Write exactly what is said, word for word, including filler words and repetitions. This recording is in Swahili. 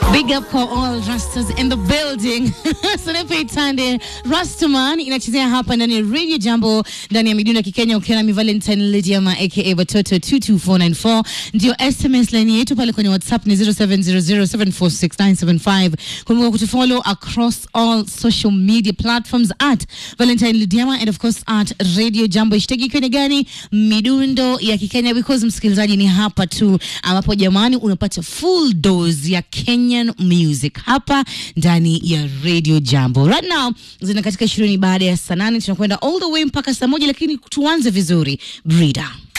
Big up for all Rastas in the building. Sunepe Tande Rastaman inachezea hapa ndani ya Radio Jambo ndani ya midunda kikenya ukiwa na Valentine Lydiama aka Batoto two two four nine four. Ndio S M S line yetu pale kwenye WhatsApp ni zero seven zero zero seven four six nine seven five. Kumbuka kutufollow across all social media platforms at Valentine Lydiama and of course at Radio Jambo. Ishtagi kwenye gani midundo ya kikenya because msikilizaji ni hapa tu ambapo jamani unapata full dose ya Kenya music hapa ndani ya Radio Jambo. Right now zina katika ishirini baada ya saa nane tunakwenda all the way mpaka saa moja, lakini tuanze vizuri Brida.